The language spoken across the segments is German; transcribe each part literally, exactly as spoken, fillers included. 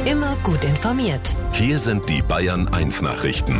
Immer gut informiert. Hier sind die Bayern eins Nachrichten.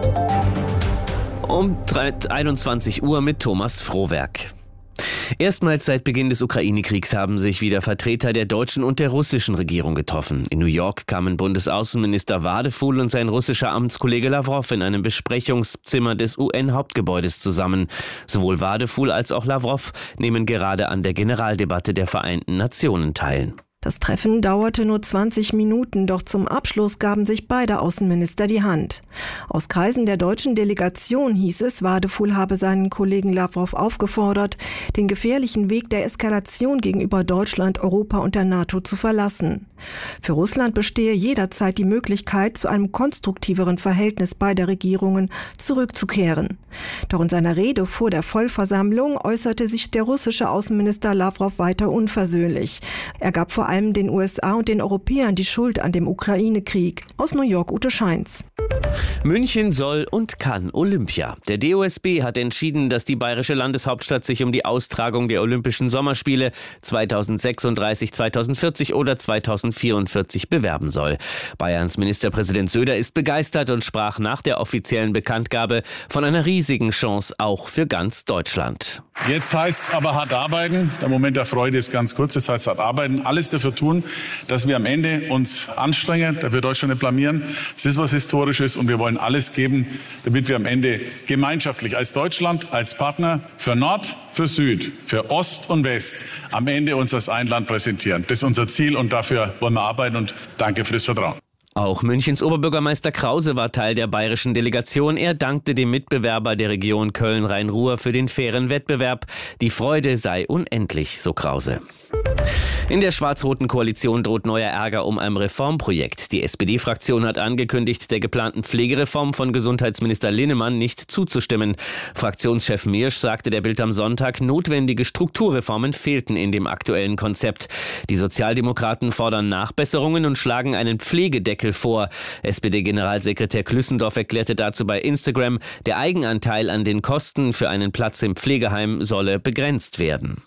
Um einundzwanzig Uhr mit Thomas Frohwerk. Erstmals seit Beginn des Ukraine-Kriegs haben sich wieder Vertreter der deutschen und der russischen Regierung getroffen. In New York kamen Bundesaußenminister Wadefuhl und sein russischer Amtskollege Lawrow in einem Besprechungszimmer des U N-Hauptgebäudes zusammen. Sowohl Wadefuhl als auch Lawrow nehmen gerade an der Generaldebatte der Vereinten Nationen teil. Das Treffen dauerte nur zwanzig Minuten, doch zum Abschluss gaben sich beide Außenminister die Hand. Aus Kreisen der deutschen Delegation hieß es, Wadefuhl habe seinen Kollegen Lawrow aufgefordert, den gefährlichen Weg der Eskalation gegenüber Deutschland, Europa und der NATO zu verlassen. Für Russland bestehe jederzeit die Möglichkeit, zu einem konstruktiveren Verhältnis beider Regierungen zurückzukehren. Doch in seiner Rede vor der Vollversammlung äußerte sich der russische Außenminister Lawrow weiter unversöhnlich. Er gab vor allem den U S A und den Europäern die Schuld an dem Ukraine-Krieg. Aus New York, Ute Scheins. München soll und kann Olympia. Der D O S B hat entschieden, dass die bayerische Landeshauptstadt sich um die Austragung der Olympischen Sommerspiele zweitausendsechsunddreißig, zweitausendvierzig oder zweitausendvierundvierzig bewerben soll. Bayerns Ministerpräsident Söder ist begeistert und sprach nach der offiziellen Bekanntgabe von einer riesigen Chance auch für ganz Deutschland. Jetzt heißt es aber hart arbeiten. Der Moment der Freude ist ganz kurz. Jetzt heißt es hart arbeiten. Alles dafür tun, dass wir am Ende uns anstrengen, dass wir Deutschland nicht blamieren. Es ist was Historisches und wir wollen alles geben, damit wir am Ende gemeinschaftlich als Deutschland, als Partner für Nord, für Süd, für Ost und West am Ende uns als ein Land präsentieren. Das ist unser Ziel und dafür wollen wir arbeiten und danke für das Vertrauen. Auch Münchens Oberbürgermeister Krause war Teil der bayerischen Delegation. Er dankte dem Mitbewerber der Region Köln-Rhein-Ruhr für den fairen Wettbewerb. Die Freude sei unendlich, so Krause. In der schwarz-roten Koalition droht neuer Ärger um ein Reformprojekt. Die S P D-Fraktion hat angekündigt, der geplanten Pflegereform von Gesundheitsminister Linnemann nicht zuzustimmen. Fraktionschef Miersch sagte der Bild am Sonntag, notwendige Strukturreformen fehlten in dem aktuellen Konzept. Die Sozialdemokraten fordern Nachbesserungen und schlagen einen Pflegedeckel vor. S P D-Generalsekretär Klüssendorf erklärte dazu bei Instagram, der Eigenanteil an den Kosten für einen Platz im Pflegeheim solle begrenzt werden.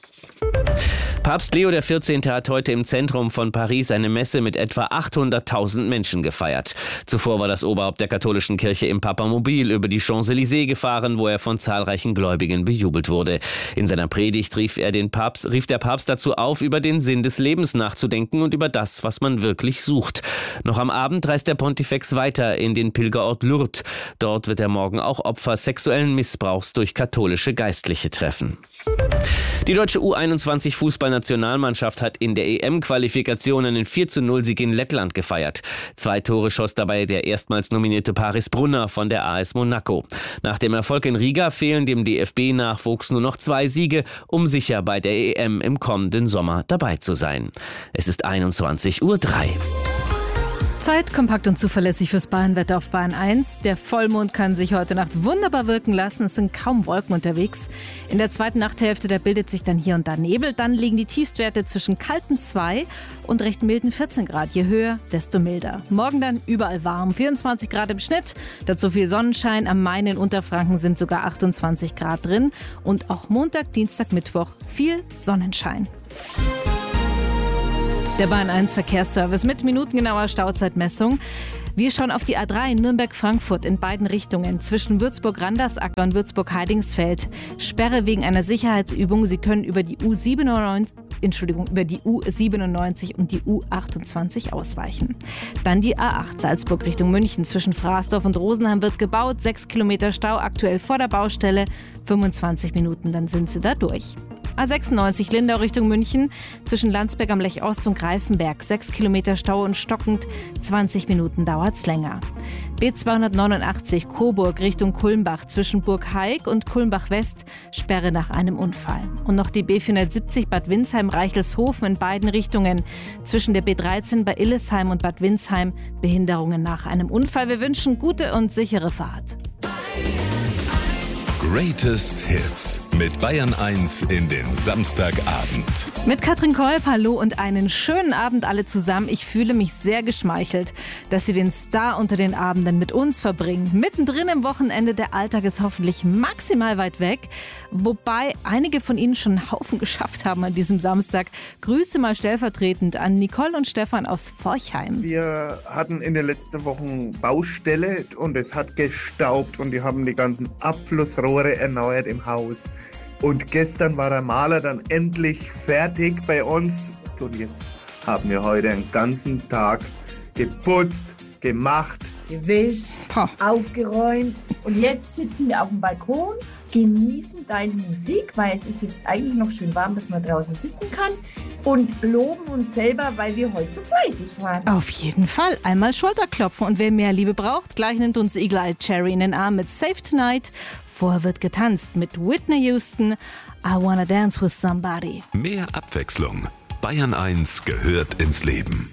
Papst Leo der vierzehnte hat heute im Zentrum von Paris eine Messe mit etwa achthunderttausend Menschen gefeiert. Zuvor war das Oberhaupt der katholischen Kirche im Papamobil über die Champs-Élysées gefahren, wo er von zahlreichen Gläubigen bejubelt wurde. In seiner Predigt rief, er den Papst, rief der Papst dazu auf, über den Sinn des Lebens nachzudenken und über das, was man wirklich sucht. Noch am Abend reist der Pontifex weiter in den Pilgerort Lourdes. Dort wird er morgen auch Opfer sexuellen Missbrauchs durch katholische Geistliche treffen. Die deutsche U einundzwanzig Fußballnationalmannschaft hat in der E M-Qualifikation einen vier zu null Sieg in Lettland gefeiert. Zwei Tore schoss dabei der erstmals nominierte Paris Brunner von der A S Monaco. Nach dem Erfolg in Riga fehlen dem D F B-Nachwuchs nur noch zwei Siege, um sicher bei der E M im kommenden Sommer dabei zu sein. Es ist einundzwanzig Uhr drei. Zeit, kompakt und zuverlässig fürs Bayernwetter auf Bayern eins. Der Vollmond kann sich heute Nacht wunderbar wirken lassen. Es sind kaum Wolken unterwegs. In der zweiten Nachthälfte, da bildet sich dann hier und da Nebel. Dann liegen die Tiefstwerte zwischen kalten zwei und recht milden vierzehn Grad. Je höher, desto milder. Morgen dann überall warm. vierundzwanzig Grad im Schnitt. Dazu viel Sonnenschein. Am Main in Unterfranken sind sogar achtundzwanzig Grad drin. Und auch Montag, Dienstag, Mittwoch viel Sonnenschein. Der Bayern eins Verkehrsservice mit minutengenauer Stauzeitmessung. Wir schauen auf die A drei Nürnberg-Frankfurt in beiden Richtungen. Zwischen Würzburg-Randersacker und Würzburg-Heidingsfeld. Sperre wegen einer Sicherheitsübung. Sie können über die U siebenundneunzig, Entschuldigung, über die U siebenundneunzig und die U achtundzwanzig ausweichen. Dann die A acht Salzburg Richtung München. Zwischen Fraßdorf und Rosenheim wird gebaut. Sechs Kilometer Stau aktuell vor der Baustelle. fünfundzwanzig Minuten, dann sind sie da durch. A sechsundneunzig Lindau Richtung München, zwischen Landsberg am Lech Ost und Greifenberg. sechs Kilometer Stau und stockend, zwanzig Minuten dauert's länger. B zweihundertneunundachtzig Coburg Richtung Kulmbach, zwischen Burg Haig und Kulmbach West, Sperre nach einem Unfall. Und noch die B vierhundertsiebzig Bad Windsheim-Reichelshofen in beiden Richtungen, zwischen der B dreizehn bei Illesheim und Bad Windsheim, Behinderungen nach einem Unfall. Wir wünschen gute und sichere Fahrt. Greatest Hits mit Bayern eins in den Samstagabend. Mit Katrin Kolb, hallo und einen schönen Abend alle zusammen. Ich fühle mich sehr geschmeichelt, dass Sie den Star unter den Abenden mit uns verbringen. Mittendrin im Wochenende, der Alltag ist hoffentlich maximal weit weg. Wobei einige von Ihnen schon einen Haufen geschafft haben an diesem Samstag. Grüße mal stellvertretend an Nicole und Stefan aus Forchheim. Wir hatten in den letzten Wochen Baustelle und es hat gestaubt und die haben die ganzen Abflussrohre erneuert im Haus. Und gestern war der Maler dann endlich fertig bei uns. Und jetzt haben wir heute einen ganzen Tag geputzt, gemacht, gewischt, Ha. aufgeräumt. Und jetzt sitzen wir auf dem Balkon, genießen deine Musik, weil es ist jetzt eigentlich noch schön warm, dass man draußen sitzen kann. Und loben uns selber, weil wir heute so fleißig waren. Auf jeden Fall einmal Schulterklopfen. Und wer mehr Liebe braucht, gleich nimmt uns Eagle Eye Cherry in den Arm mit Save Tonight. Vorher wird getanzt mit Whitney Houston. I Wanna Dance with Somebody. Mehr Abwechslung. Bayern eins gehört ins Leben.